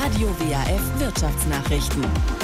Radio WAF Wirtschaftsnachrichten.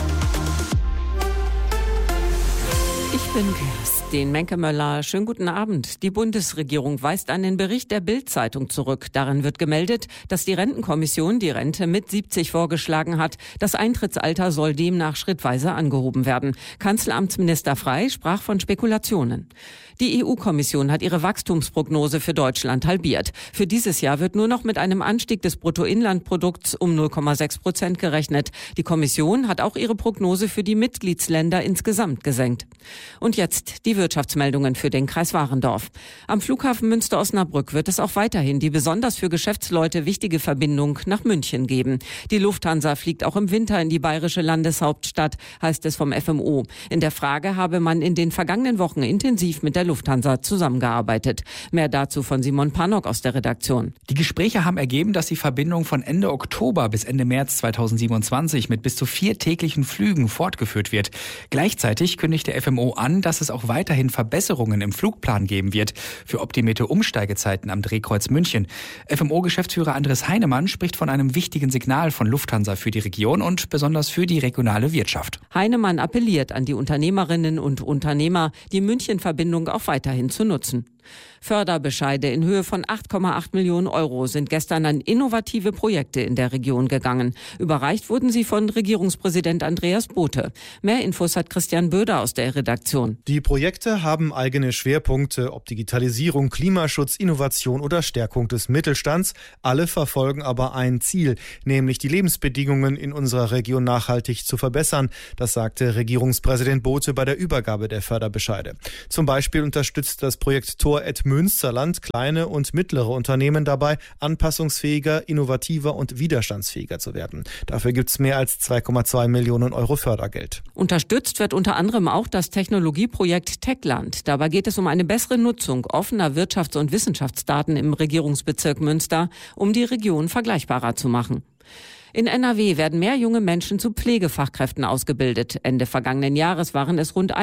Ich bin Kerstin Menke-Möller. Schönen guten Abend. Die Bundesregierung weist einen Bericht der Bild-Zeitung zurück. Darin wird gemeldet, dass die Rentenkommission die Rente mit 70 vorgeschlagen hat. Das Eintrittsalter soll demnach schrittweise angehoben werden. Kanzleramtsminister Frey sprach von Spekulationen. Die EU-Kommission hat ihre Wachstumsprognose für Deutschland halbiert. Für dieses Jahr wird nur noch mit einem Anstieg des Bruttoinlandprodukts um 0,6% gerechnet. Die Kommission hat auch ihre Prognose für die Mitgliedsländer insgesamt gesenkt. Und jetzt die Wirtschaftsmeldungen für den Kreis Warendorf. Am Flughafen Münster-Osnabrück wird es auch weiterhin die besonders für Geschäftsleute wichtige Verbindung nach München geben. Die Lufthansa fliegt auch im Winter in die bayerische Landeshauptstadt, heißt es vom FMO. In der Frage habe man in den vergangenen Wochen intensiv mit der Lufthansa zusammengearbeitet. Mehr dazu von Simon Panok aus der Redaktion. Die Gespräche haben ergeben, dass die Verbindung von Ende Oktober bis Ende März 2027 mit bis zu 4 täglichen Flügen fortgeführt wird. Gleichzeitig kündigt der FMO an, dass es auch weiterhin Verbesserungen im Flugplan geben wird für optimierte Umsteigezeiten am Drehkreuz München. FMO-Geschäftsführer Andres Heinemann spricht von einem wichtigen Signal von Lufthansa für die Region und besonders für die regionale Wirtschaft. Heinemann appelliert an die Unternehmerinnen und Unternehmer, die München-Verbindung auch weiterhin zu nutzen. Förderbescheide in Höhe von 8,8 Millionen Euro sind gestern an innovative Projekte in der Region gegangen. Überreicht wurden sie von Regierungspräsident Andreas Bothe. Mehr Infos hat Christian Böder aus der Redaktion. Die Projekte haben eigene Schwerpunkte, ob Digitalisierung, Klimaschutz, Innovation oder Stärkung des Mittelstands. Alle verfolgen aber ein Ziel, nämlich die Lebensbedingungen in unserer Region nachhaltig zu verbessern. Das sagte Regierungspräsident Bothe bei der Übergabe der Förderbescheide. Zum Beispiel unterstützt das Projekt Tor et Münsterland kleine und mittlere Unternehmen dabei, anpassungsfähiger, innovativer und widerstandsfähiger zu werden. Dafür gibt es mehr als 2,2 Millionen Euro Fördergeld. Unterstützt wird unter anderem auch das Technologieprojekt Techland. Dabei geht es um eine bessere Nutzung offener Wirtschafts- und Wissenschaftsdaten im Regierungsbezirk Münster, um die Region vergleichbarer zu machen. In NRW werden mehr junge Menschen zu Pflegefachkräften ausgebildet. Ende vergangenen Jahres waren es rund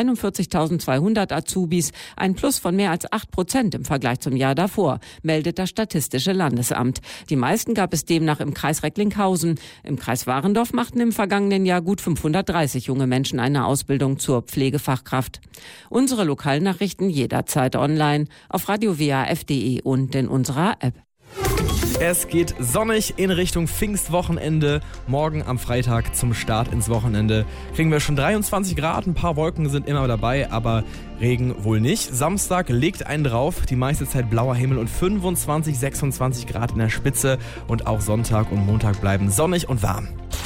41.200 Azubis, ein Plus von mehr als 8% im Vergleich zum Jahr davor, meldet das Statistische Landesamt. Die meisten gab es demnach im Kreis Recklinghausen. Im Kreis Warendorf machten im vergangenen Jahr gut 530 junge Menschen eine Ausbildung zur Pflegefachkraft. Unsere Lokalnachrichten jederzeit online auf radiowaf.de und in unserer App. Es geht sonnig in Richtung Pfingstwochenende. Morgen am Freitag zum Start ins Wochenende kriegen wir schon 23 Grad. Ein paar Wolken sind immer dabei, aber Regen wohl nicht. Samstag legt einen drauf. Die meiste Zeit blauer Himmel und 25, 26 Grad in der Spitze. Und auch Sonntag und Montag bleiben sonnig und warm.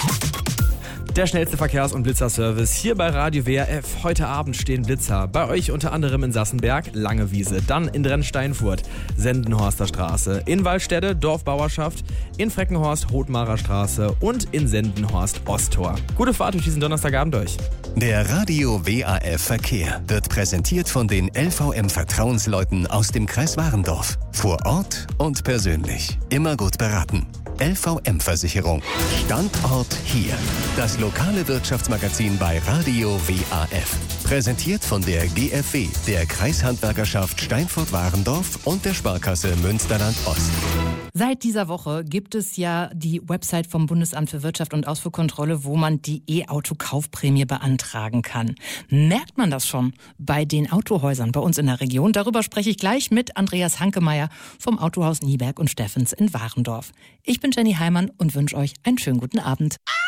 Der schnellste Verkehrs- und Blitzerservice hier bei Radio WAF. Heute Abend stehen Blitzer bei euch unter anderem in Sassenberg, Langewiese, dann in Drensteinfurt, Sendenhorster Straße, in Wallstätte, Dorfbauerschaft, in Freckenhorst, Hothmarer Straße und in Sendenhorst Osttor. Gute Fahrt durch diesen Donnerstagabend euch. Der Radio WAF Verkehr wird präsentiert von den LVM-Vertrauensleuten aus dem Kreis Warendorf. Vor Ort und persönlich. Immer gut beraten. LVM-Versicherung. Standort hier. Das lokale Wirtschaftsmagazin bei Radio WAF. Präsentiert von der GFW, der Kreishandwerkerschaft Steinfurt-Warendorf und der Sparkasse Münsterland-Ost. Seit dieser Woche gibt es ja die Website vom Bundesamt für Wirtschaft und Ausfuhrkontrolle, wo man die E-Auto-Kaufprämie beantragen kann. Merkt man das schon bei den Autohäusern bei uns in der Region? Darüber spreche ich gleich mit Andreas Hankemeyer vom Autohaus Nieberg und Steffens in Warendorf. Ich bin Jenny Heimann und wünsche euch einen schönen guten Abend.